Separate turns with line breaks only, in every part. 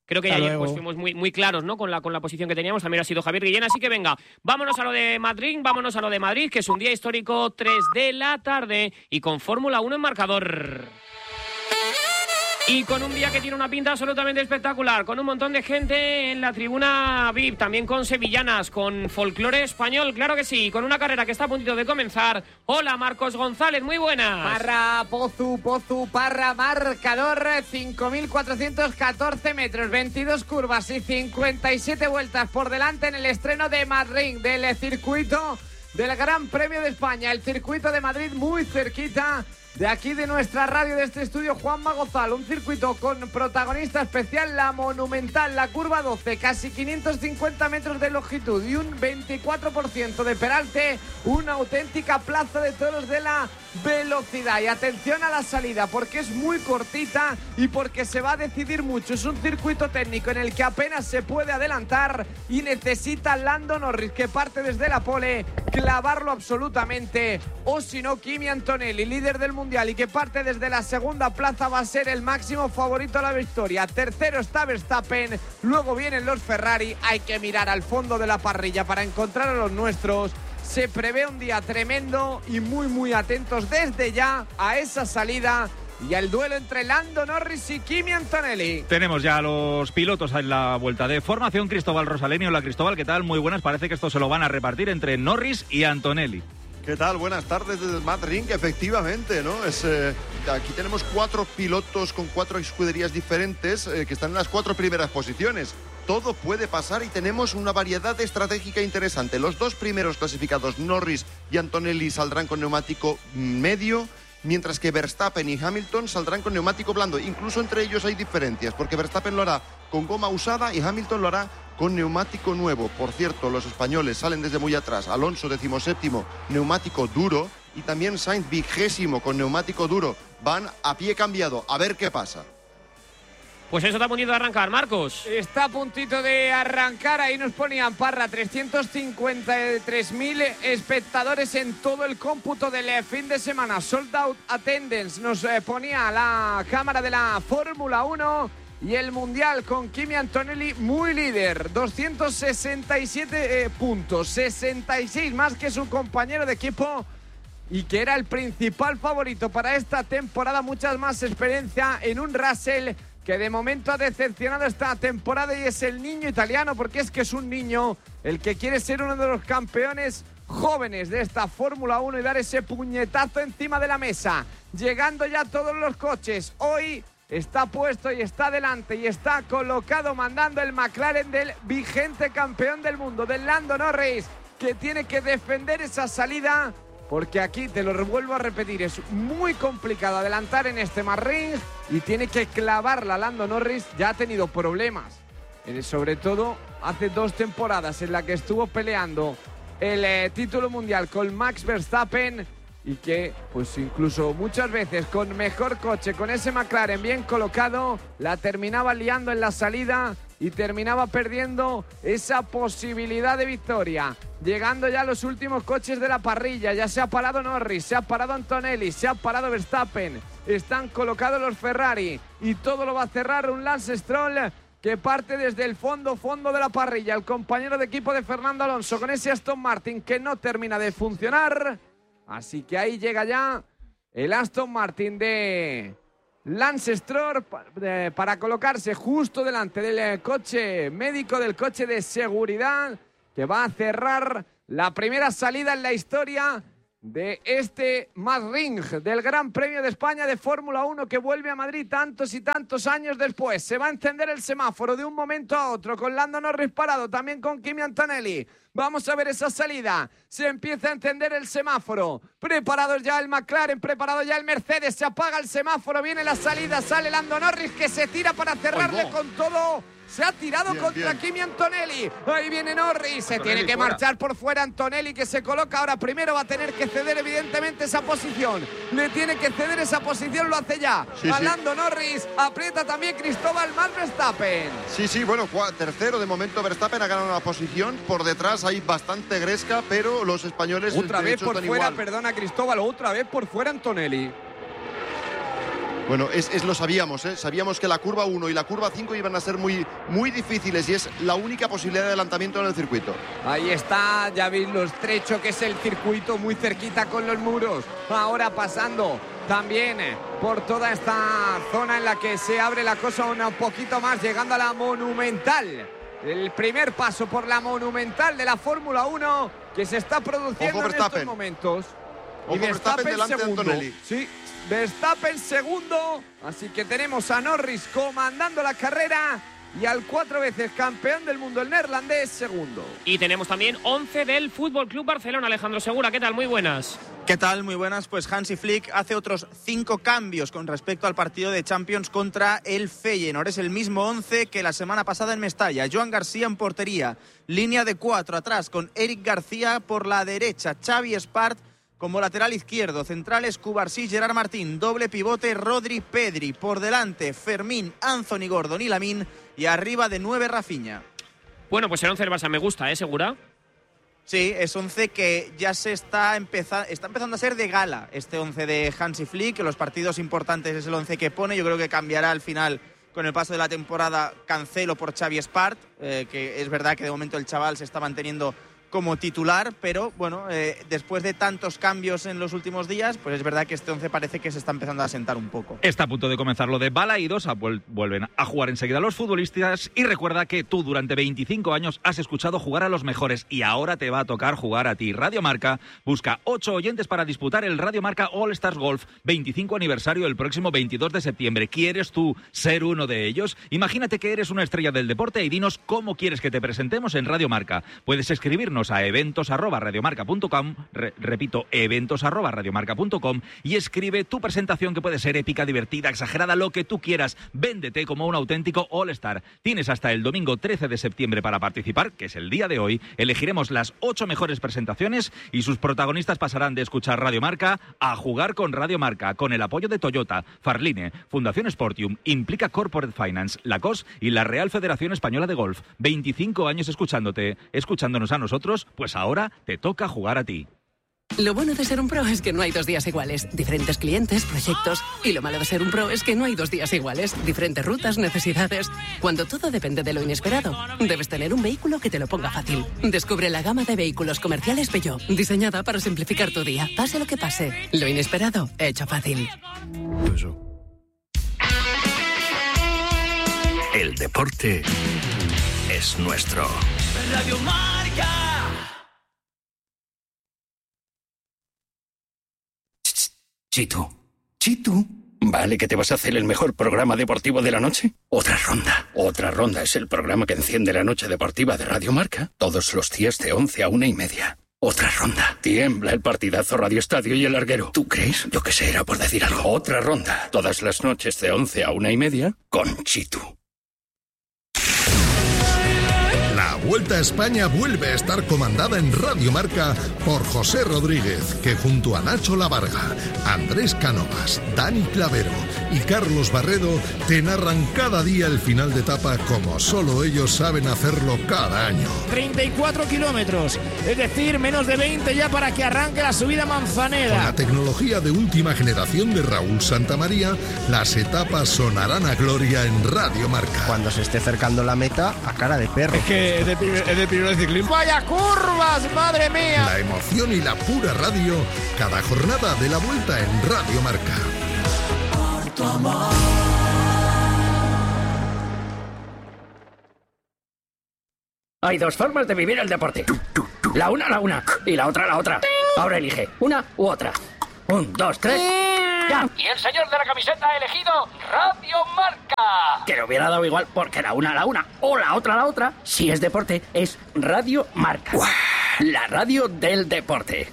Creo que ayer pues, fuimos muy claros, ¿no? Con la posición que teníamos. También ha sido Javier Guillén. Así que venga, vámonos a lo de Madrid, que es un día histórico, 3 de la tarde y con Fórmula 1 en marcador. Y con un día que tiene una pinta absolutamente espectacular, con un montón de gente en la tribuna VIP, también con sevillanas, con folclore español, claro que sí, con una carrera que está a puntito de comenzar. Hola, Marcos González, muy buenas.
Parra, Pozu, Parra, marcador, 5.414 metros, 22 curvas y 57 vueltas por delante en el estreno de Madrid, del circuito del Gran Premio de España, el circuito de Madrid muy cerquita de aquí de nuestra radio, de este estudio Juanma Gozal. Un circuito con protagonista especial, la Monumental, la curva 12, casi 550 metros de longitud y un 24% de peralte, una auténtica plaza de toros de la velocidad. Y atención a la salida, porque es muy cortita y porque se va a decidir mucho. Es un circuito técnico en el que apenas se puede adelantar y necesita Lando Norris, que parte desde la pole, clavarlo absolutamente, o si no, Kimi Antonelli, líder del Mundial y que parte desde la segunda plaza, va a ser el máximo favorito a la victoria. Tercero está Verstappen, luego vienen los Ferrari. Hay que mirar al fondo de la parrilla para encontrar a los nuestros. Se prevé un día tremendo y muy atentos desde ya a esa salida y al duelo entre Lando Norris y Kimi Antonelli.
Tenemos ya a los pilotos en la vuelta de formación. Cristóbal Rosaleni. Hola, Cristóbal, ¿qué tal? Muy buenas. Parece que esto se lo van a repartir entre Norris y Antonelli.
¿Qué tal? Buenas tardes desde el Madrid, efectivamente, ¿no? Aquí tenemos 4 pilotos con 4 escuderías diferentes que están en las 4 primeras posiciones. Todo puede pasar y tenemos una variedad estratégica interesante. Los 2 primeros clasificados, Norris y Antonelli, saldrán con neumático medio, mientras que Verstappen y Hamilton saldrán con neumático blando. Incluso entre ellos hay diferencias, porque Verstappen lo hará con goma usada y Hamilton lo hará con neumático nuevo. Por cierto, los españoles salen desde muy atrás. Alonso, 17º, neumático duro, y también Sainz, 20º, con neumático duro. Van a pie cambiado. A ver qué pasa.
Pues eso está a puntito de arrancar, Marcos.
Está a puntito de arrancar, ahí nos ponían, Parra, 353.000 espectadores en todo el cómputo del fin de semana. Sold out attendance, nos ponía la cámara de la Fórmula 1 y el Mundial con Kimi Antonelli muy líder, 267 puntos, 66 más que su compañero de equipo y que era el principal favorito para esta temporada. Muchas más experiencia en un Russell que de momento ha decepcionado esta temporada y es el niño italiano, porque es que es un niño el que quiere ser uno de los campeones jóvenes de esta Fórmula 1 y dar ese puñetazo encima de la mesa. Llegando ya todos los coches, hoy está puesto y está delante y está colocado mandando el McLaren del vigente campeón del mundo, del Lando Norris, que tiene que defender esa salida, porque aquí, te lo vuelvo a repetir, es muy complicado adelantar en este Madrid y tiene que clavarla. Lando Norris ya ha tenido problemas, sobre todo hace 2 temporadas en la que estuvo peleando el título mundial con Max Verstappen y que, pues incluso muchas veces con mejor coche, con ese McLaren bien colocado, la terminaba liando en la salida y terminaba perdiendo esa posibilidad de victoria. Llegando ya los últimos coches de la parrilla, ya se ha parado Norris, se ha parado Antonelli, se ha parado Verstappen, están colocados los Ferrari y todo lo va a cerrar un Lance Stroll que parte desde el fondo de la parrilla, el compañero de equipo de Fernando Alonso con ese Aston Martin que no termina de funcionar. Así que ahí llega ya el Aston Martin de Lance Stroll para colocarse justo delante del coche médico, del coche de seguridad, que va a cerrar la primera salida en la historia de este Madrid, del Gran Premio de España de Fórmula 1, que vuelve a Madrid tantos y tantos años después. Se va a encender el semáforo de un momento a otro, con Lando Norris parado, también con Kimi Antonelli. Vamos a ver esa salida. Se empieza a encender el semáforo. Preparados ya el McLaren, preparado ya el Mercedes. Se apaga el semáforo, viene la salida, sale Lando Norris, que se tira para cerrarle con todo. Se ha tirado contra Kimi Antonelli. Ahí viene Norris. Se tiene que marchar por fuera Antonelli, que se coloca ahora primero. Va a tener que ceder evidentemente esa posición. Le tiene que ceder esa posición. Lo hace ya. Lando Norris. Aprieta también Cristóbal más Verstappen.
Sí, bueno, tercero de momento Verstappen ha ganado una posición. Por detrás hay bastante gresca, pero los españoles
otra vez por fuera,
igual.
Perdona Cristóbal, otra vez por fuera Antonelli.
Bueno, lo sabíamos, ¿eh? Sabíamos que la curva 1 y la curva 5 iban a ser muy, muy difíciles y es la única posibilidad de adelantamiento en el circuito.
Ahí está, ya veis lo estrecho que es el circuito, muy cerquita con los muros. Ahora pasando también por toda esta zona en la que se abre la cosa un poquito más, llegando a la Monumental. El primer paso por la Monumental de la Fórmula 1 que se está produciendo en estos momentos.
Y Verstappen delante
segundo.
de Antonelli.
Sí, Verstappen segundo. Así que tenemos a Norris comandando la carrera y al 4 veces campeón del mundo, el neerlandés, segundo.
Y tenemos también 11 del Fútbol Club Barcelona. Alejandro Segura, ¿qué tal? Muy buenas.
¿Qué tal? Muy buenas. Pues Hansi Flick hace otros 5 cambios con respecto al partido de Champions contra el Feyenoord. Es el mismo 11 que la semana pasada en Mestalla. Joan García en portería. Línea de 4 atrás con Eric García por la derecha. Xavi Espart como lateral izquierdo. Centrales Cubarsí, Gerard Martín. Doble pivote Rodri, Pedri. Por delante Fermín, Anthony Gordon y Lamine. Y arriba de 9 Rafinha.
Bueno, pues el 11 del Barça me gusta, ¿Segura?
Sí, es 11 que ya está empezando a ser de gala, este 11 de Hansi Flick, que los partidos importantes es el 11 que pone. Yo creo que cambiará al final con el paso de la temporada Cancelo por Xavi Espart, que es verdad que de momento el chaval se está manteniendo como titular, pero bueno, después de tantos cambios en los últimos días, pues es verdad que este 11 parece que se está empezando a asentar un poco.
Está a punto de comenzar lo de Balaídos, vuelven a jugar enseguida los futbolistas y recuerda que tú durante 25 años has escuchado jugar a los mejores y ahora te va a tocar jugar a ti. Radio Marca busca 8 oyentes para disputar el Radio Marca All Stars Golf 25 aniversario el próximo 22 de septiembre. ¿Quieres tú ser uno de ellos? Imagínate que eres una estrella del deporte y dinos cómo quieres que te presentemos en Radio Marca. Puedes escribirnos a eventos@radiomarca.com, repito, eventos@radiomarca.com y escribe tu presentación que puede ser épica, divertida, exagerada, lo que tú quieras. Véndete como un auténtico All-Star. Tienes hasta el domingo 13 de septiembre para participar, que es el día de hoy. Elegiremos las 8 mejores presentaciones y sus protagonistas pasarán de escuchar Radio Marca a jugar con Radio Marca, con el apoyo de Toyota, Farline, Fundación Sportium, Implica Corporate Finance, La COS y la Real Federación Española de Golf. 25 años escuchándonos a nosotros, pues ahora te toca jugar a ti.
Lo bueno de ser un pro es que no hay 2 días iguales. Diferentes clientes, proyectos. Y lo malo de ser un pro es que no hay 2 días iguales. Diferentes rutas, necesidades. Cuando todo depende de lo inesperado, debes tener un vehículo que te lo ponga fácil. Descubre la gama de vehículos comerciales Peugeot, diseñada para simplificar tu día. Pase lo que pase. Lo inesperado, hecho fácil.
El deporte es nuestro.
Radio Marca.
Chitu. Chitu. ¿Vale que te vas a hacer el mejor programa deportivo de la noche? Otra ronda. Otra ronda es el programa que enciende la noche deportiva de Radio Marca todos los días de 11 a 1:30. Otra ronda. Tiembla el partidazo Radio Estadio y el larguero. ¿Tú crees? Yo que sé, era por decir algo. Otra ronda. Todas las noches de 11 a 1:30 con Chitu.
La Vuelta a España vuelve a estar comandada en Radio Marca por José Rodríguez, que junto a Nacho Lavarga, Andrés Cánovas, Dani Clavero y Carlos Barredo te narran cada día el final de etapa como solo ellos saben hacerlo cada año.
34 kilómetros, es decir, menos de 20 ya para que arranque la subida Manzaneda.
Con la tecnología de última generación de Raúl Santamaría, las etapas sonarán a gloria en Radio Marca.
Cuando se esté acercando la meta, a cara de perro.
Es que es de primer ciclismo. ¡Vaya curvas, madre mía!
La emoción y la pura radio, cada jornada de la Vuelta en Radio Marca.
Por tu amor.
Hay 2 formas de vivir el deporte. La una y la otra. Ahora elige una u otra. 1, 2, 3... ¡Ya!
Y el señor de la camiseta ha elegido Radio Marca.
Que le hubiera dado igual porque la una o la otra, si es deporte, es Radio Marca. ¡Uah! La radio del deporte.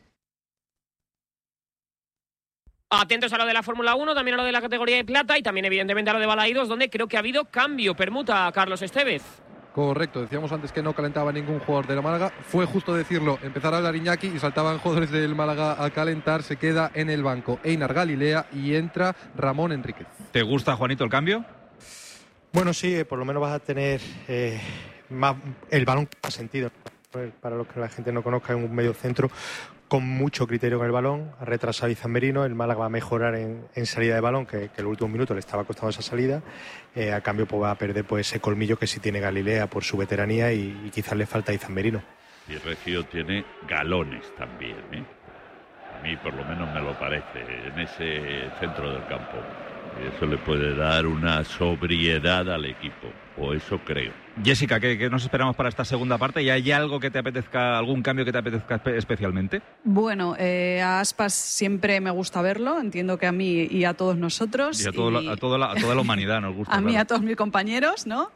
Atentos a lo de la Fórmula 1, también a lo de la categoría de plata y también evidentemente a lo de Balaídos, donde creo que ha habido cambio, permuta, Carlos Estevez.
Correcto, decíamos antes que no calentaba ningún jugador de la Málaga, fue justo decirlo, empezar a hablar Iñaki y saltaban jugadores del Málaga a calentar, se queda en el banco Einar Galilea y entra Ramón Enríquez.
¿Te gusta, Juanito, el cambio?
Bueno, sí, por lo menos vas a tener más el balón más sentido. Para los que la gente no conozca, en un medio centro con mucho criterio con el balón, ha retrasado a Izan Merino, el Málaga va a mejorar en salida de balón, que el último minuto le estaba costando esa salida, a cambio pues va a perder pues ese colmillo que sí tiene Galilea por su veteranía y quizás le falta a Izan Merino.
Y Recio tiene galones también, ¿eh? A mí por lo menos me lo parece, en ese centro del campo. Y eso le puede dar una sobriedad al equipo, o eso creo.
Jessica, ¿qué nos esperamos para esta segunda parte? ¿Y hay algo que te apetezca, algún cambio que te apetezca especialmente?
Bueno, a Aspas siempre me gusta verlo, entiendo que a mí y a todos nosotros.
Y a toda la humanidad nos gusta.
A mí, a todos mis compañeros, ¿no?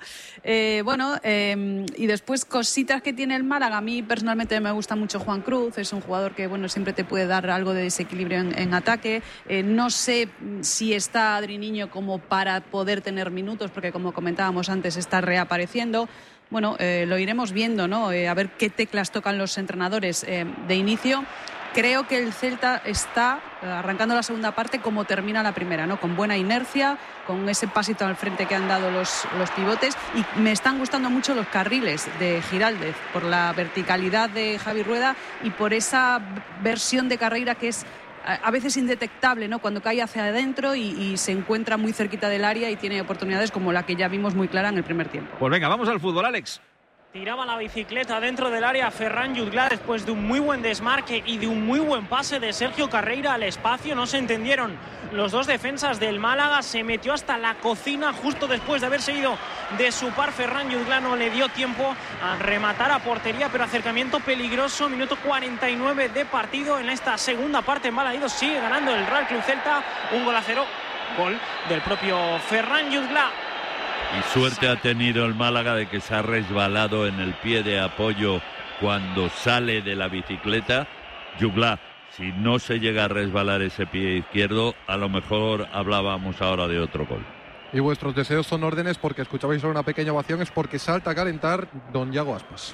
Y después cositas que tiene el Málaga. A mí personalmente me gusta mucho Juan Cruz, es un jugador que siempre te puede dar algo de desequilibrio en ataque. No sé si está Adri Niño como para poder tener minutos, porque como comentábamos antes, está reapareciendo. Bueno, lo iremos viendo, ¿no? A ver qué teclas tocan los entrenadores de inicio. Creo que el Celta está arrancando la segunda parte como termina la primera, ¿no? Con buena inercia, con ese pasito al frente que han dado los pivotes, y me están gustando mucho los carriles de Giraldez por la verticalidad de Javi Rueda y por esa versión de carrera que es a veces indetectable, ¿no? Cuando cae hacia adentro y se encuentra muy cerquita del área y tiene oportunidades como la que ya vimos muy clara en el primer tiempo.
Pues venga, vamos al fútbol, Alex.
Tiraba la bicicleta dentro del área Ferran Jutgla después de un muy buen desmarque y de un muy buen pase de Sergio Carreira al espacio. No se entendieron los dos defensas del Málaga. Se metió hasta la cocina justo después de haberse ido de su par. Ferran Jutgla no le dio tiempo a rematar a portería, pero acercamiento peligroso. Minuto 49 de partido en esta segunda parte. Málaga sigue ganando el Real Club Celta 1-0. Gol del propio Ferran Jutgla.
Y suerte ha tenido el Málaga de que se ha resbalado en el pie de apoyo cuando sale de la bicicleta. Jutgla, si no se llega a resbalar ese pie izquierdo, a lo mejor hablábamos ahora de otro gol.
Y vuestros deseos son órdenes, porque escuchabais solo una pequeña ovación, es porque salta a calentar don Yago Aspas.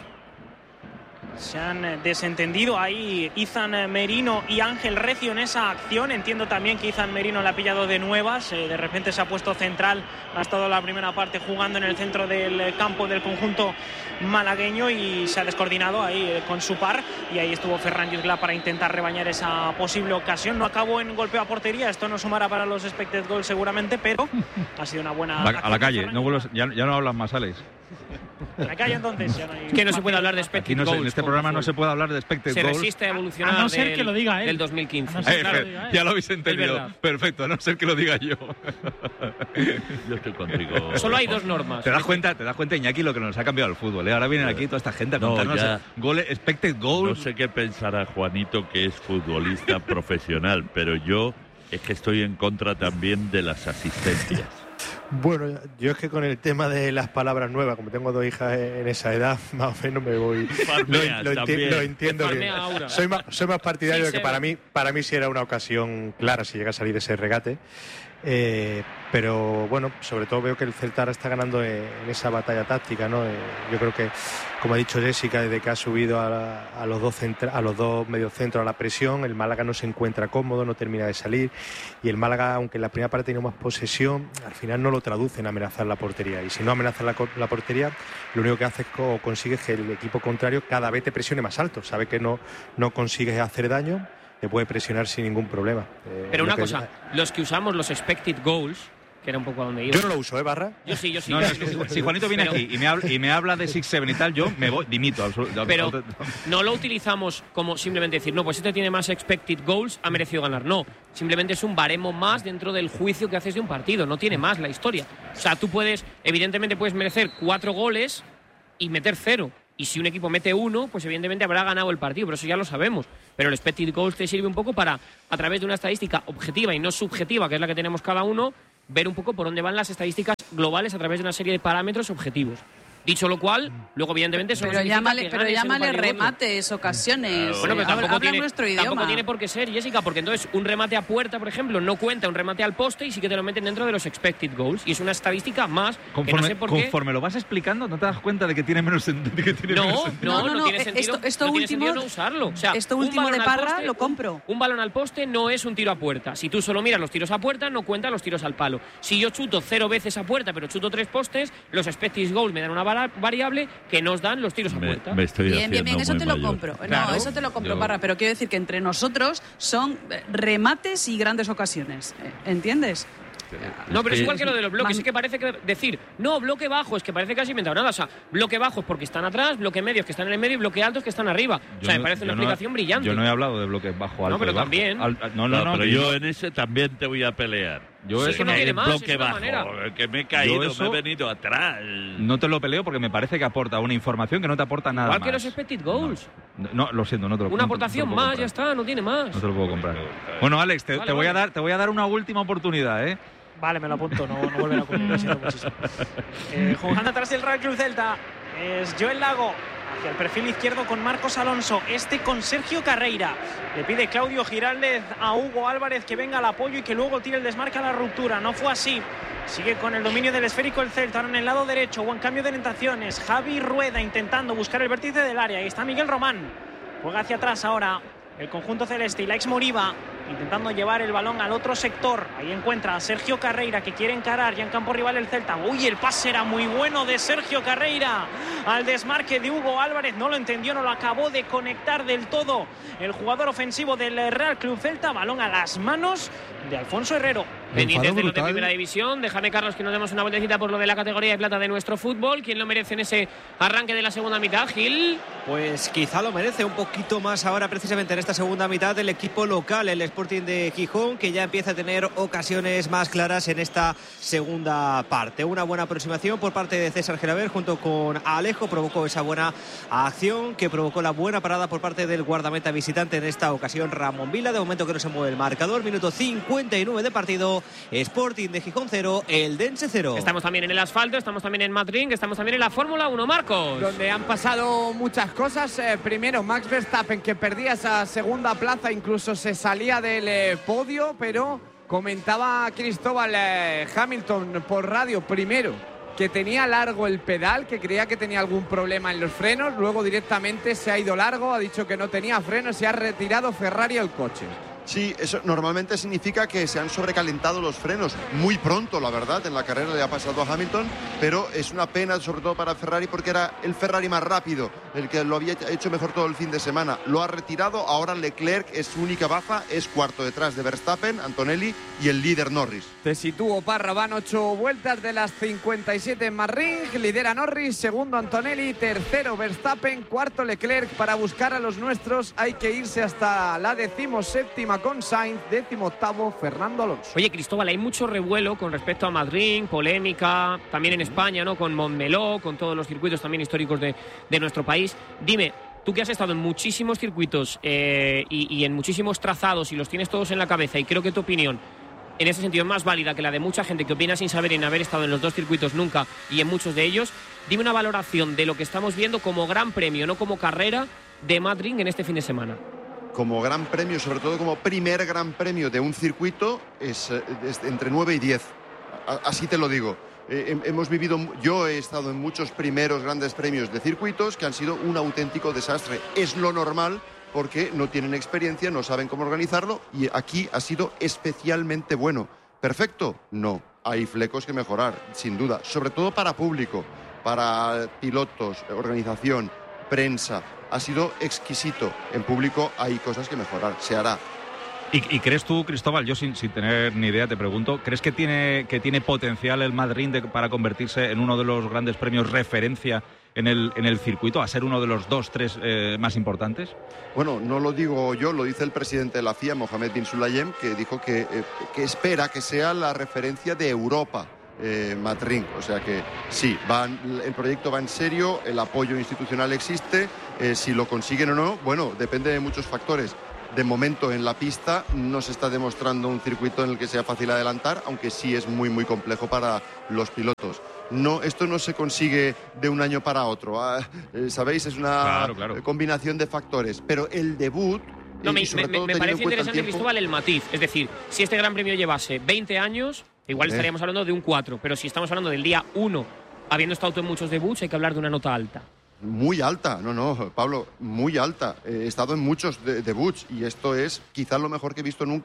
Se han desentendido ahí Izan Merino y Ángel Recio en esa acción. Entiendo también que Izan Merino la ha pillado de nuevas. De repente se ha puesto central. Ha estado la primera parte jugando en el centro del campo del conjunto malagueño y se ha descoordinado ahí con su par. Y ahí estuvo Ferran Jutgla para intentar rebañar esa posible ocasión. No acabó en golpeo a portería. Esto no sumará para los expected goals seguramente, pero ha sido una buena...
A la calle. Ya no hablan más, Alex.
En la calle entonces ya no hay...
Que no se puede hablar de expected goals.
En este programa no se puede hablar de expected goals.
Se resiste a evolucionar
a no ser que lo diga él.
Del 2015.
Ya lo habéis entendido. Perfecto, a no ser que lo diga yo.
Yo estoy contigo.
Solo hay dos normas.
¿Te das cuenta, Iñaki, lo que nos ha cambiado el fútbol? Ahora vienen aquí toda esta gente a contarnos goles, expected goals.
No sé qué pensará Juanito, que es futbolista profesional, pero yo es que estoy en contra también de las asistencias.
Bueno, yo es que con el tema de las palabras nuevas, como tengo dos hijas en esa edad, más o menos me voy... Lo entiendo bien. Soy más partidario de que para mí sí era una ocasión clara si llega a salir ese regate. Pero bueno, sobre todo veo que el Celta ahora está ganando en esa batalla táctica, ¿no? Yo creo que, como ha dicho Jessica, desde que ha subido a los dos mediocentros a la presión, el Málaga no se encuentra cómodo, no termina de salir, y el Málaga, aunque en la primera parte tenía más posesión, al final no lo traduce en amenazar la portería, y si no amenaza la portería, lo único que hace es que consigue que el equipo contrario cada vez te presione más alto, sabe que no consigues hacer daño, te puede presionar sin ningún problema.
Pero una cosa, los que usamos los expected goals, que era un poco a donde iba.
Yo no lo uso, Barra.
Yo sí.
No, si Juanito viene aquí y me habla de 6-7 y tal, yo me voy, dimito.
Pero no lo utilizamos como simplemente decir, no, pues este tiene más expected goals, ha merecido ganar. No, simplemente es un baremo más dentro del juicio que haces de un partido, no tiene más la historia. O sea, tú evidentemente puedes merecer 4 goles y meter 0. Y si un equipo mete 1, pues evidentemente habrá ganado el partido, pero eso ya lo sabemos. Pero el expected goals te sirve un poco para, a través de una estadística objetiva y no subjetiva, que es la que tenemos cada uno, ver un poco por dónde van las estadísticas globales a través de una serie de parámetros objetivos. Dicho lo cual, luego evidentemente eso
pero llámale remates, ocasiones.
Bueno, pero
tampoco
tiene por qué ser, Jessica, porque entonces un remate a puerta, por ejemplo, no cuenta un remate al poste y sí que te lo meten dentro de los expected goals. Y es una estadística más que no sé por qué.
Conforme lo vas explicando, ¿no te das cuenta de que tiene menos sentido?
No tiene sentido.
Esto último
no usarlo. O sea,
esto último de Parra lo compro.
Un balón al poste no es un tiro a puerta. Si tú solo miras los tiros a puerta, no cuentan los tiros al palo. Si yo chuto 0 veces a puerta, pero chuto 3 postes, los expected goals me dan una variable que nos dan los tiros a puerta.
Me estoy
bien, eso
muy
te lo
mayor.
compro.
Claro.
No, eso te lo compro, Parra, pero quiero decir que entre nosotros son remates y grandes ocasiones. ¿Entiendes?
No, pero es igual que lo de los bloques.
Más-
Es que parece que decir, no, bloque bajo, es que parece que has inventado nada. O sea, bloque bajo es porque están atrás, bloque medio es que están en el medio y bloque alto es que están arriba. O sea, me parece una explicación brillante.
Yo no he hablado de bloques bajo, alto.
No, pero
y bajo.
también.
No,
pero
que
yo en ese también te voy a pelear.
Yo
Sí,
eso
que no
no-
tiene más,
bloque
es una
bajo,
manera.
que me he caído,
Yo eso-
me he venido atrás.
No te lo peleo porque me parece que aporta una información que no te aporta nada
Igual
más.
que los expected goals.
No, lo siento, no te lo
Una
no te-
aportación
no te lo puedo
más, ya
comprar.
está, no tiene más.
No te lo puedo comprar. Bueno, Alex, te voy a dar una última oportunidad, ¿eh?
Vale, me lo apunto, no volverá a ocurrir, lo siento muchísimo. Jugando atrás del Real Club Celta es Joel Lago. Hacia el perfil izquierdo con Marcos Alonso, con Sergio Carreira. Le pide Claudio Giraldez a Hugo Álvarez que venga al apoyo y que luego tire el desmarque a la ruptura. No fue así. Sigue con el dominio del esférico el Celta, ahora en el lado derecho, buen cambio de orientaciones. Javi Rueda intentando buscar el vértice del área. Ahí está Miguel Román. Juega hacia atrás ahora el conjunto celeste y Laix Moriba intentando llevar el balón al otro sector. Ahí encuentra a Sergio Carreira que quiere encarar ya en campo rival el Celta. Uy, el pase era muy bueno de Sergio Carreira al desmarque de Hugo Álvarez. No lo entendió, no lo acabó de conectar del todo el jugador ofensivo del Real Club Celta. Balón a las manos de Alfonso Herrero.
Pendientes de los de
brutal.
primera división. Déjame, Carlos, que nos demos una vueltecita por lo de la categoría de plata de nuestro fútbol. ¿Quién lo merece en ese arranque de la segunda mitad, Gil?
Pues quizá lo merece un poquito más ahora, precisamente en esta segunda mitad, el equipo local, el Sporting de Gijón, que ya empieza a tener ocasiones más claras en esta segunda parte. Una buena aproximación por parte de César Gelabert junto con Alejo, provocó esa buena acción que provocó la buena parada por parte del guardameta visitante, en esta ocasión Ramón Vila. De momento que no se mueve el marcador, minuto 59 de partido, Sporting de Gijón 0, Eldense 0.
Estamos también en el asfalto, estamos también en Madrid, estamos también en la Fórmula 1, Marcos.
Donde han pasado muchas cosas. Primero, Max Verstappen, que perdía esa segunda plaza, incluso se salía del podio, pero comentaba Cristóbal Hamilton por radio, primero, que tenía largo el pedal, que creía que tenía algún problema en los frenos, luego directamente se ha ido largo, ha dicho que no tenía frenos y ha retirado Ferrari el coche.
Sí, eso normalmente significa que se han sobrecalentado los frenos muy pronto, la verdad. En la carrera le ha pasado a Hamilton, pero es una pena sobre todo para Ferrari porque era el Ferrari más rápido, el que lo había hecho mejor todo el fin de semana. Lo ha retirado, ahora Leclerc es su única baza, es cuarto detrás de Verstappen, Antonelli y el líder Norris.
Te sitúo, Parra, van 8 vueltas de las 57 en Marring, lidera Norris, segundo Antonelli, tercero Verstappen, cuarto Leclerc. Para buscar a los nuestros hay que irse hasta la 17ª con Sainz, 18º Fernando Alonso.
Oye, Cristóbal, hay mucho revuelo con respecto a Madrid, polémica, también en España, ¿no? Con Montmeló, con todos los circuitos también históricos de nuestro país. Dime, tú que has estado en muchísimos circuitos y en muchísimos trazados y los tienes todos en la cabeza, y creo que tu opinión en ese sentido es más válida que la de mucha gente que opina sin saber en haber estado en los dos circuitos nunca y en muchos de ellos, dime una valoración de lo que estamos viendo como gran premio, no como carrera, de Madrid en este fin de semana.
Como gran premio, sobre todo como primer gran premio de un circuito, es entre 9 y 10. Así te lo digo. Hemos vivido, yo he estado en muchos primeros grandes premios de circuitos que han sido un auténtico desastre. Es lo normal porque no tienen experiencia, no saben cómo organizarlo, y aquí ha sido especialmente bueno. ¿Perfecto? No. Hay flecos que mejorar, sin duda. Sobre todo para público, para pilotos, organización, prensa. Ha sido exquisito. En público hay cosas que mejorar. Se hará.
¿Y crees tú, Cristóbal, yo sin tener ni idea te pregunto, ¿crees que tiene potencial el Madrid para convertirse en uno de los grandes premios referencia en el circuito, a ser uno de los 2-3 más importantes?
Bueno, no lo digo yo, lo dice el presidente de la FIA, Mohamed bin Sulayem, que dijo que espera que sea la referencia de Europa. Madrid, o sea que sí, el proyecto va en serio, el apoyo institucional existe, si lo consiguen o no, bueno, depende de muchos factores. De momento en la pista no se está demostrando un circuito en el que sea fácil adelantar, aunque sí es muy muy complejo para los pilotos. Esto no se consigue de un año para otro, ¿sabéis? Es una combinación de factores, pero el debut...
No, me parece interesante, Cristóbal, el matiz, es decir, si este Gran Premio llevase 20 años... Igual estaríamos hablando de un 4, pero si estamos hablando del día 1, habiendo estado en muchos debuts, hay que hablar de una nota alta.
Muy alta, no, Pablo, muy alta. He estado en muchos debuts y esto es quizás lo mejor que he visto nunca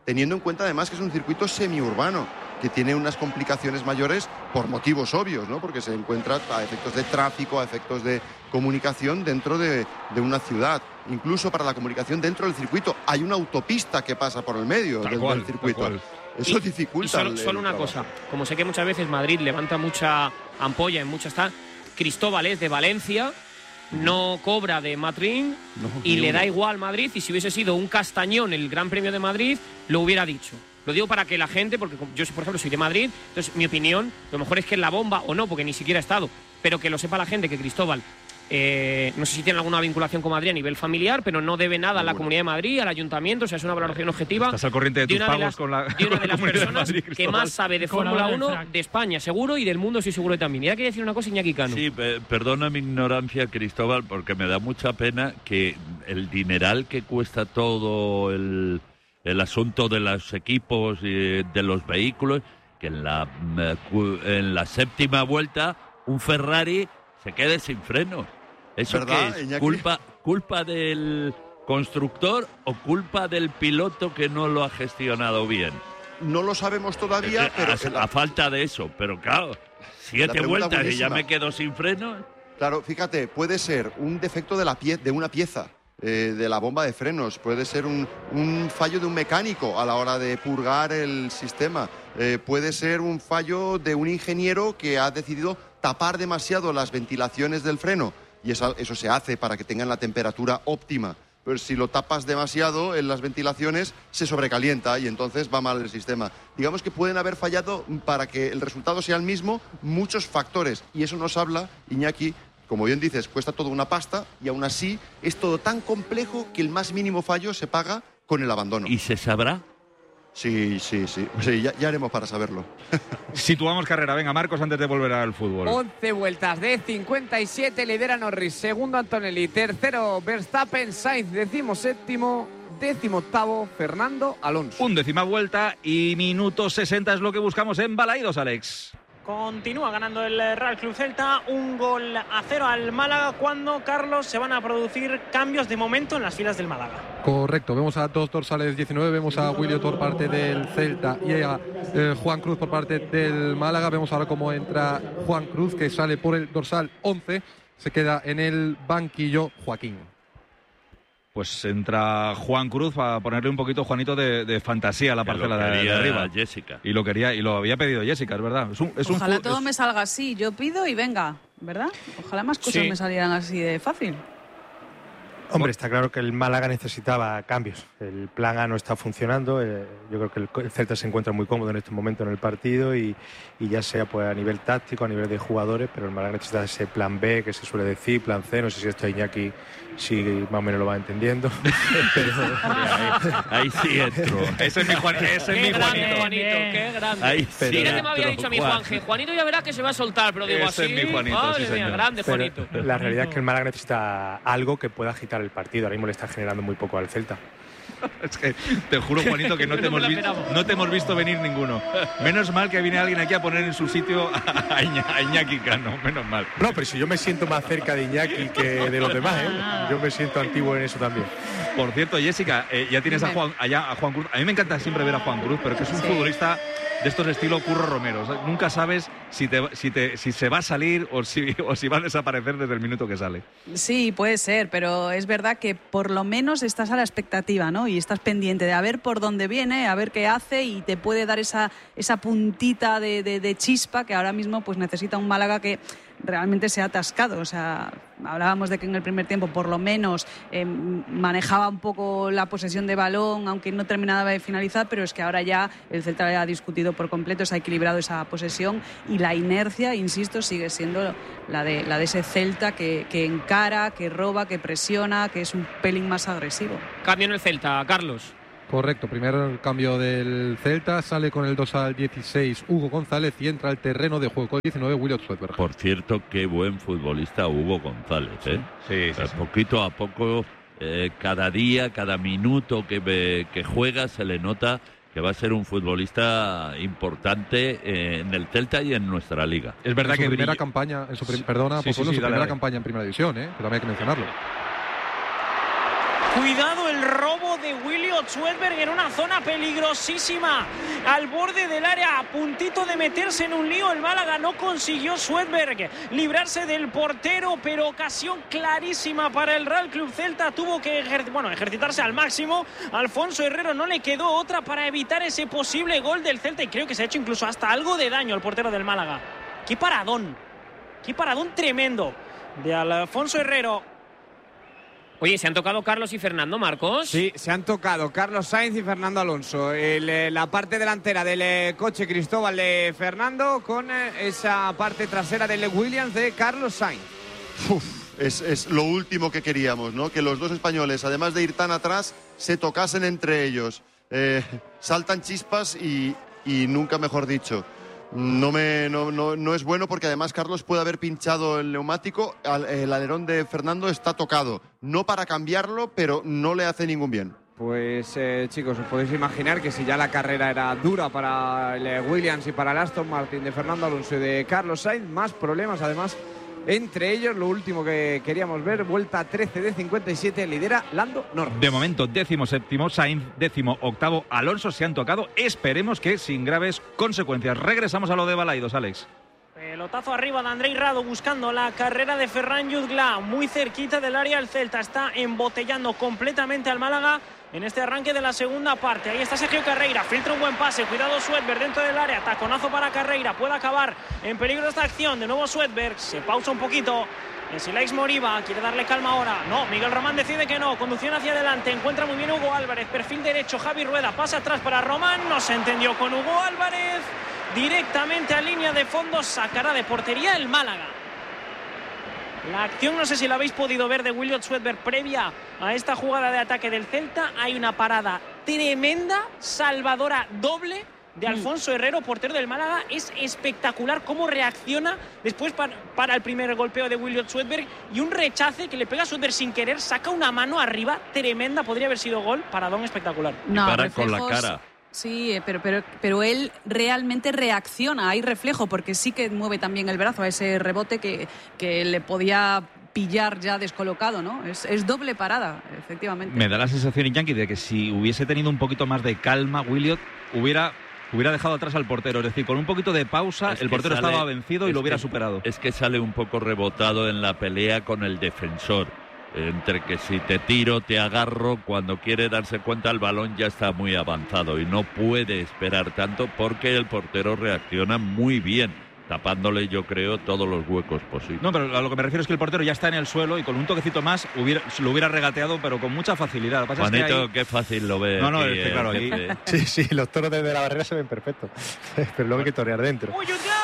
teniendo en cuenta además que es un circuito semiurbano, que tiene unas complicaciones mayores por motivos obvios, ¿no? Porque se encuentra a efectos de tráfico, a efectos de comunicación dentro de una ciudad. Incluso para la comunicación dentro del circuito hay una autopista que pasa por el medio del circuito. Eso dificulta.
Y solo una cosa, como sé que muchas veces Madrid levanta mucha ampolla en muchas... Cristóbal es de Valencia, no cobra de Madrid y le da igual Madrid, y si hubiese sido un Castañón el Gran Premio de Madrid, lo hubiera dicho. Lo digo para que la gente, porque yo, por ejemplo, soy de Madrid, entonces mi opinión, lo mejor es que en la bomba, o no, porque ni siquiera he estado, pero que lo sepa la gente, que Cristóbal, no sé si tiene alguna vinculación con Madrid a nivel familiar, pero no debe nada a la Comunidad de Madrid, al Ayuntamiento, o sea, es una valoración objetiva.
Estás al corriente de tus pagos con la
de una de las personas
Madrid,
que más sabe de Fórmula 1 de España, seguro, y del mundo estoy seguro también. Y ahora quería decir una cosa, Iñaki Cano.
Sí, perdona mi ignorancia, Cristóbal, porque me da mucha pena que el dineral que cuesta todo el asunto de los equipos y de los vehículos, que en la séptima vuelta un Ferrari se quede sin frenos. ¿Eso
¿verdad,
qué es?
Iñaki?
¿Culpa del constructor o culpa del piloto que no lo ha gestionado bien?
No lo sabemos todavía, pero...
A falta de eso, pero claro, 7 vueltas y ya me quedo sin frenos.
Claro, fíjate, puede ser un defecto de una pieza. De la bomba de frenos, puede ser un fallo de un mecánico a la hora de purgar el sistema, puede ser un fallo de un ingeniero que ha decidido tapar demasiado las ventilaciones del freno, y eso se hace para que tengan la temperatura óptima, pero si lo tapas demasiado en las ventilaciones se sobrecalienta y entonces va mal el sistema. Digamos que pueden haber fallado, para que el resultado sea el mismo, muchos factores, y eso nos habla, Iñaki, como bien dices, cuesta toda una pasta y aún así es todo tan complejo que el más mínimo fallo se paga con el abandono.
¿Y se sabrá?
Sí, ya haremos para saberlo.
Situamos carrera. Venga, Marcos, antes de volver al fútbol.
11 vueltas de 57, lidera Norris, segundo Antonelli, tercero Verstappen, Sainz, 17º, 18º Fernando Alonso.
11ª vuelta y minuto 60 es lo que buscamos en Balaídos, Alex.
Continúa ganando el Real Club Celta, 1-0 al Málaga, cuando, Carlos, se van a producir cambios de momento en las filas del Málaga.
Correcto, vemos a dos dorsales 19, vemos a Willy por parte del Celta y a Juan Cruz por parte del Málaga. Vemos ahora cómo entra Juan Cruz, que sale por el dorsal 11, se queda en el banquillo Joaquín.
Pues entra Juan Cruz para ponerle un poquito, Juanito, de fantasía a la parcela de arriba.
Jessica.
Y lo había pedido Jessica, es verdad.
Ojalá todo me salga así, yo pido y venga, ¿verdad? Ojalá más cosas me salieran así de fácil.
Hombre, está claro que el Málaga necesitaba cambios. El plan A no está funcionando. Yo creo que el Celta se encuentra muy cómodo en este momento en el partido y ya sea pues a nivel táctico, a nivel de jugadores, pero el Málaga necesita ese plan B que se suele decir, plan C. No sé si esto Iñaki sí más o menos lo va entendiendo. Pero
ahí sí entro.
Ese es mi Juanito.
Qué grande.
Ahí sí.
Mira que me había dicho a mi Juanje. Juanito ya verá que se va a soltar, pero digo
ese
así.
Es mi Juanito,
madre
sí,
mía,
señor.
grande
pero
Juanito.
la realidad es que el Málaga necesita algo que pueda agitar el partido. Ahora mismo le está generando muy poco al Celta.
Es que te juro, Juanito, que no te hemos visto venir ninguno. Menos mal que viene alguien aquí a poner en su sitio a Iñaki Cano, menos mal.
No, pero si yo me siento más cerca de Iñaki que de los demás, ¿eh? Yo me siento antiguo en eso también.
Por cierto, Jessica, ya tienes a Juan Cruz. A mí me encanta siempre ver a Juan Cruz, pero que es un futbolista de estos estilo Curro Romero. O sea, nunca sabes si se va a salir o si va a desaparecer desde el minuto que sale.
Sí, puede ser, pero es verdad que por lo menos estás a la expectativa, ¿no? Y estás pendiente de a ver por dónde viene, a ver qué hace, y te puede dar esa puntita de chispa que ahora mismo pues necesita un Málaga que realmente se ha atascado. O sea, hablábamos de que en el primer tiempo por lo menos manejaba un poco la posesión de balón, aunque no terminaba de finalizar, pero es que ahora ya el Celta ha discutido por completo, se ha equilibrado esa posesión y la inercia, insisto, sigue siendo la de ese Celta que encara, que roba, que presiona, que es un pelín más agresivo.
Cambio en el Celta, Carlos.
Correcto, primer cambio del Celta, sale con el dorsal 16 Hugo González y entra al terreno de juego con 19 William Swedberg.
Por cierto, qué buen futbolista Hugo González, ¿eh?
Sí.
Poquito a poco, cada día, cada minuto que juega se le nota que va a ser un futbolista importante en el Celta y en nuestra liga.
Es verdad que primera campaña, primera campaña en Primera División, que también hay que mencionarlo.
Cuidado el robo de Williot Swedberg en una zona peligrosísima, al borde del área, a puntito de meterse en un lío. El Málaga no consiguió Swedberg librarse del portero, pero ocasión clarísima para el Real Club Celta. Tuvo que ejercitarse al máximo. Alfonso Herrero no le quedó otra para evitar ese posible gol del Celta, y creo que se ha hecho incluso hasta algo de daño al portero del Málaga. Qué paradón tremendo de Alfonso Herrero.
Oye, ¿se han tocado Carlos y Fernando, Marcos?
Sí, se han tocado Carlos Sainz y Fernando Alonso. La parte delantera del coche Cristóbal de Fernando con esa parte trasera del Williams de Carlos Sainz.
Es lo último que queríamos, ¿no? Que los dos españoles, además de ir tan atrás, se tocasen entre ellos. Saltan chispas y nunca mejor dicho. No es bueno, porque además Carlos puede haber pinchado el neumático. El alerón de Fernando está tocado. No para cambiarlo, pero no le hace ningún bien.
Pues chicos, os podéis imaginar que si ya la carrera era dura para el Williams y para el Aston Martin de Fernando Alonso y de Carlos Sainz, más problemas además entre ellos. Lo último que queríamos ver, vuelta 13 de 57, lidera Lando Norris.
De momento, 17º Sainz, 18º Alonso se han tocado. Esperemos que sin graves consecuencias. Regresamos a lo de Balaidos, Alex.
Pelotazo arriba de Andrei Rado buscando la carrera de Ferran Jutgla, muy cerquita del área. El Celta está embotellando completamente al Málaga en este arranque de la segunda parte. Ahí está Sergio Carreira, filtra un buen pase, cuidado Swedberg dentro del área, taconazo para Carreira, puede acabar en peligro esta acción. De nuevo Swedberg, se pausa un poquito. Silaix Moriba quiere darle calma ahora. No, Miguel Román decide que no. Conducción hacia adelante, encuentra muy bien Hugo Álvarez, perfil derecho, Javi Rueda, pasa atrás para Román, no se entendió con Hugo Álvarez. Directamente a línea de fondo, sacará de portería el Málaga. La acción, no sé si la habéis podido ver, de Williot Swedberg previa a esta jugada de ataque del Celta. Hay una parada tremenda, salvadora doble de Alfonso Herrero, portero del Málaga. Es espectacular cómo reacciona después para el primer golpeo de Williot Swedberg, y un rechace que le pega a Swedberg sin querer, saca una mano arriba tremenda, podría haber sido gol. Paradón espectacular.
No, para con la cara.
Sí, pero él realmente reacciona, hay reflejo, porque sí que mueve también el brazo a ese rebote que le podía pillar ya descolocado, ¿no? Es doble parada, efectivamente.
Me da la sensación, Iñaki, de que si hubiese tenido un poquito más de calma, Williot hubiera dejado atrás al portero. Es decir, con un poquito de pausa, el portero estaba vencido y lo hubiera superado.
Es que sale un poco rebotado en la pelea con el defensor. Entre que si te tiro, te agarro, cuando quiere darse cuenta el balón ya está muy avanzado y no puede esperar tanto, porque el portero reacciona muy bien, tapándole, yo creo, todos los huecos posibles.
No, pero a lo que me refiero es que el portero ya está en el suelo y con un toquecito más lo hubiera regateado, pero con mucha facilidad. Lo que pasa
Juanito,
es que
qué fácil lo ve.
No,
aquí,
es que claro, aquí...
Sí, los toros desde la barrera se ven perfectos, pero luego hay que torear dentro.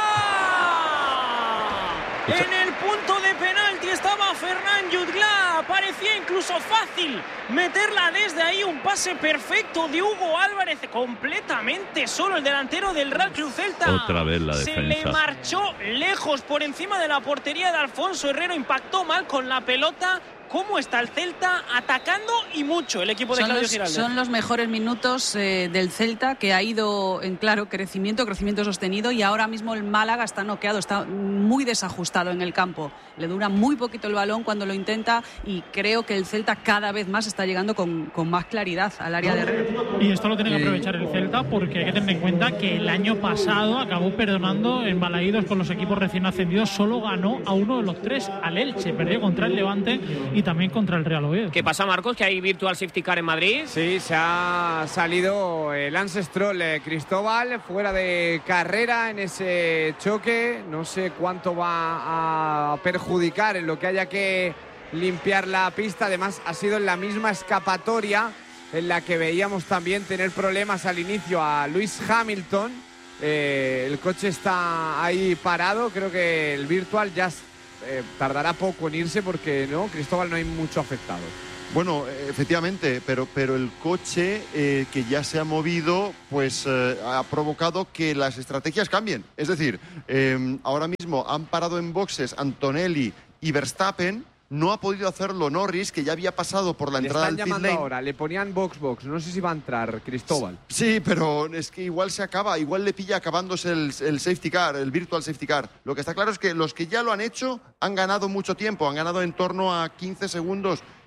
En el punto de penalti estaba Ferran Jutgla, parecía incluso fácil meterla desde ahí, un pase perfecto de Hugo Álvarez, completamente solo el delantero del Real Club Celta.
Otra vez la defensa.
Se le marchó lejos por encima de la portería de Alfonso Herrero, impactó mal con la pelota. ¿Cómo está el Celta atacando y mucho el equipo de Claudio Giraldez?
Son los mejores minutos del Celta, que ha ido en claro crecimiento sostenido, y ahora mismo el Málaga está noqueado, está muy desajustado en el campo. Le dura muy poquito el balón cuando lo intenta, y creo que el Celta cada vez más está llegando con más claridad al área de Herrero.
Y esto lo tiene que aprovechar el Celta, porque hay que tener en cuenta que el año pasado acabó perdonando en Balaídos con los equipos recién ascendidos. Solo ganó a uno de los tres, al Elche, perdió contra el Levante y también contra el Real Oviedo.
¿Qué pasa, Marcos? ¿Que hay virtual safety car en Madrid?
Sí, se ha salido Lance Stroll, Cristóbal, fuera de carrera en ese choque. No sé cuánto va a perjudicar en lo que haya que limpiar la pista. Además, ha sido en la misma escapatoria en la que veíamos también tener problemas al inicio a Lewis Hamilton. El coche está ahí parado. Creo que el virtual ya tardará poco en irse, porque no, Cristóbal, no hay mucho afectado.
Bueno, efectivamente, pero el coche que ya se ha movido, pues ha provocado que las estrategias cambien. Es decir, ahora mismo han parado en boxes Antonelli y Verstappen. No ha podido hacerlo Norris, que ya había pasado por la entrada del pit lane.
Le están llamando ahora, le ponían box. No sé si va a entrar Cristóbal.
Sí, pero es que igual se acaba, igual le pilla acabándose el safety car, el virtual safety car. Lo que está claro es que los que ya lo han hecho han ganado mucho tiempo, han ganado en torno a 15 segundos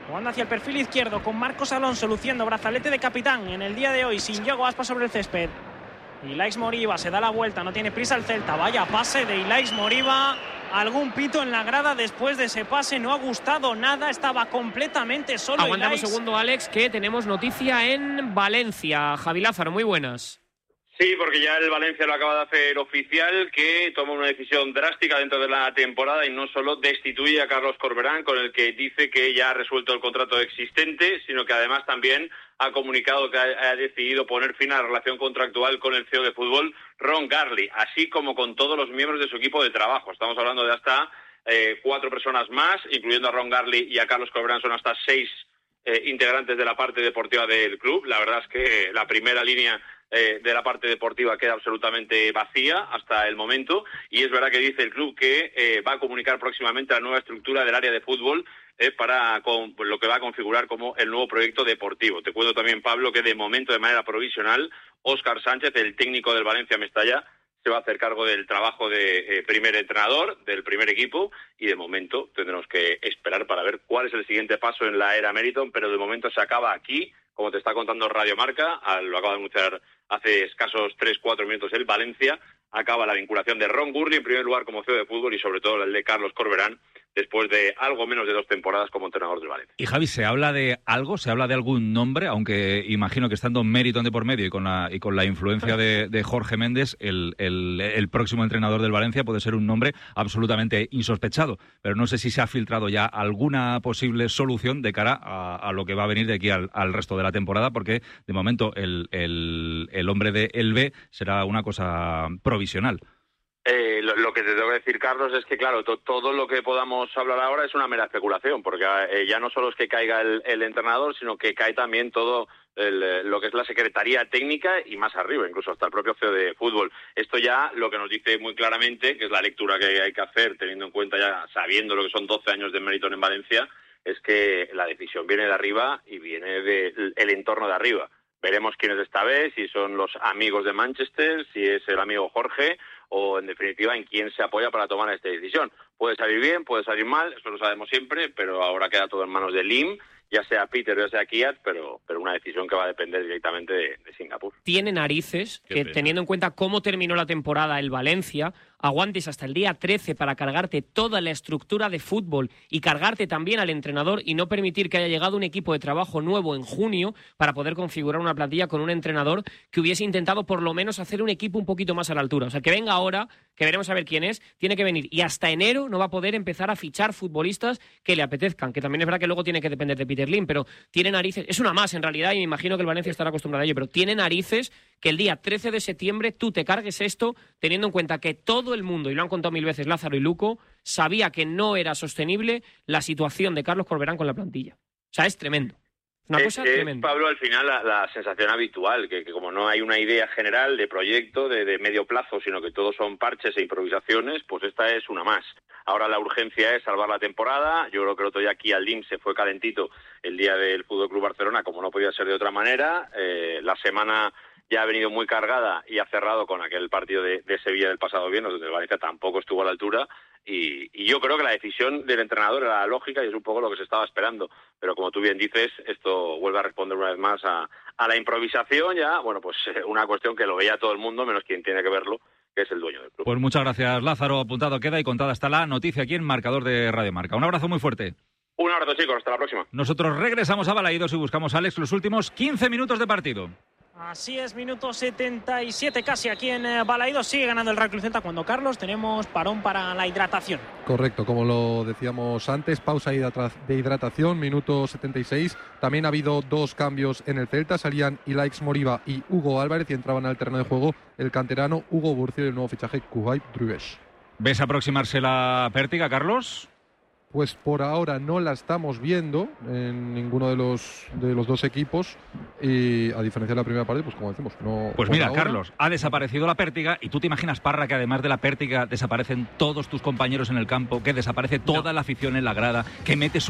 Jugando hacia el perfil izquierdo con Marcos Alonso luciendo brazalete de capitán en el día de hoy, sin Yago Aspas sobre el césped. Ilaix Moriba se da la vuelta, no tiene prisa el Celta. Vaya pase de Ilaix Moriba. Algún pito en la grada después de ese pase, no ha gustado nada, estaba completamente solo.
Aguantamos un segundo, Alex, que tenemos noticia en Valencia. Javi Lázaro, muy buenas.
Sí, porque ya el Valencia lo acaba de hacer oficial, que toma una decisión drástica dentro de la temporada y no solo destituye a Carlos Corberán, con el que dice que ya ha resuelto el contrato existente, sino que además también ha comunicado que ha decidido poner fin a la relación contractual con el CEO de fútbol, Ron Garley, así como con todos los miembros de su equipo de trabajo. Estamos hablando de hasta 4 personas más, incluyendo a Ron Garley y a Carlos Corberán, son hasta 6 integrantes de la parte deportiva del club. La verdad es que la primera línea de la parte deportiva queda absolutamente vacía hasta el momento, y es verdad que dice el club que va a comunicar próximamente la nueva estructura del área de fútbol para lo que va a configurar como el nuevo proyecto deportivo. Te cuento también, Pablo, que de momento, de manera provisional, Óscar Sánchez, el técnico del Valencia Mestalla, se va a hacer cargo del trabajo de primer entrenador del primer equipo, y de momento tendremos que esperar para ver cuál es el siguiente paso en la era Meriton, pero de momento se acaba aquí, como te está contando Radio Marca, lo acaba de anunciar hace escasos 3-4 minutos el Valencia, acaba la vinculación de Ron Gurley en primer lugar como CEO de fútbol y sobre todo el de Carlos Corberán después de algo menos de 2 temporadas como entrenador del Valencia.
Y Javi, ¿se habla de algo? ¿Se habla de algún nombre? Aunque imagino que estando Meriton de por medio y con la influencia de Jorge Méndez, el próximo entrenador del Valencia puede ser un nombre absolutamente insospechado. Pero no sé si se ha filtrado ya alguna posible solución de cara a lo que va a venir de aquí al resto de la temporada, porque de momento el hombre de El B será una cosa provisional.
Lo que te tengo que decir, Carlos, es que, claro, todo lo que podamos hablar ahora es una mera especulación, porque ya no solo es que caiga el entrenador, sino que cae también todo lo que es la secretaría técnica y más arriba, incluso hasta el propio CEO de fútbol. Esto ya lo que nos dice muy claramente, que es la lectura que hay que hacer, teniendo en cuenta ya, sabiendo lo que son 12 años de Meriton en Valencia, es que la decisión viene de arriba y viene del entorno de arriba. Veremos quién es esta vez, si son los amigos de Manchester, si es el amigo Jorge, o en definitiva en quién se apoya para tomar esta decisión. Puede salir bien, puede salir mal, eso lo sabemos siempre, pero ahora queda todo en manos de Lim, ya sea Peter o ya sea Kiat, pero una decisión que va a depender directamente de Singapur.
Tiene narices que, teniendo en cuenta cómo terminó la temporada el Valencia, aguantes hasta el día 13 para cargarte toda la estructura de fútbol y cargarte también al entrenador y no permitir que haya llegado un equipo de trabajo nuevo en junio para poder configurar una plantilla con un entrenador que hubiese intentado por lo menos hacer un equipo un poquito más a la altura. O sea, que venga ahora, que veremos a ver quién es, tiene que venir y hasta enero no va a poder empezar a fichar futbolistas que le apetezcan, que también es verdad que luego tiene que depender de Peter Lim, pero tiene narices, es una más en realidad y me imagino que el Valencia estará acostumbrado a ello, pero tiene narices que el día 13 de septiembre tú te cargues esto teniendo en cuenta que todo el mundo, y lo han contado 1000 veces Lázaro y Luco, sabía que no era sostenible la situación de Carlos Corberán con la plantilla. O sea, es tremendo. Una cosa tremenda.
Pablo, al final la sensación habitual, que como no hay una idea general de proyecto de medio plazo, sino que todos son parches e improvisaciones, pues esta es una más. Ahora la urgencia es salvar la temporada. Yo creo que el otro día aquí al DIM se fue calentito el día del Fútbol Club Barcelona, como no podía ser de otra manera. La semana ya ha venido muy cargada y ha cerrado con aquel partido de Sevilla del pasado viernes, donde el Valencia tampoco estuvo a la altura. Y yo creo que la decisión del entrenador era lógica y es un poco lo que se estaba esperando. Pero como tú bien dices, esto vuelve a responder una vez más a la improvisación ya. Bueno, pues una cuestión que lo veía todo el mundo, menos quien tiene que verlo, que es el dueño del club.
Pues muchas gracias, Lázaro. Apuntado queda y contada está la noticia aquí en Marcador de Radio Marca. Un abrazo muy fuerte.
Un abrazo, chicos. Hasta la próxima.
Nosotros regresamos a Balaídos y buscamos a Alex los últimos 15 minutos de partido.
Así es, minuto 77 casi aquí en Balaídos. Sigue ganando el Real Club Celta cuando, Carlos, tenemos parón para la hidratación.
Correcto, como lo decíamos antes, pausa de hidratación, minuto 76. También ha habido 2 cambios en el Celta. Salían Ilaix Moriba y Hugo Álvarez y entraban al terreno de juego el canterano Hugo Burcio y el nuevo fichaje Kuhai Druesh.
¿Ves aproximarse la pértiga, Carlos?
Pues por ahora no la estamos viendo en ninguno de los 2 equipos y a diferencia de la primera parte, pues como decimos, no.
Pues mira, ahora, Carlos, ha desaparecido la pértiga y tú te imaginas, Parra, que además de la pértiga desaparecen todos tus compañeros en el campo, que desaparece toda la afición en la grada, que metes